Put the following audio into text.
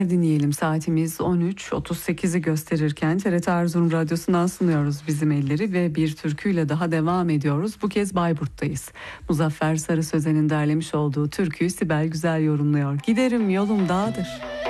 Dinleyelim, saatimiz 13.38'i gösterirken TRT Erzurum Radyosu'ndan sunuyoruz Bizim Elleri ve bir türküyle daha devam ediyoruz. Bu kez Bayburt'tayız. Muzaffer Sarı Sözen'in derlemiş olduğu türküyü Sibel Güzel yorumluyor. Giderim yolum dağdır.